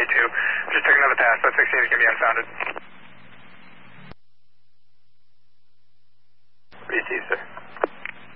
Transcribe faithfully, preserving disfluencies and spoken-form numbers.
twenty-two. Just took another pass. Flight sixteen is going to be unfounded. B T, sir.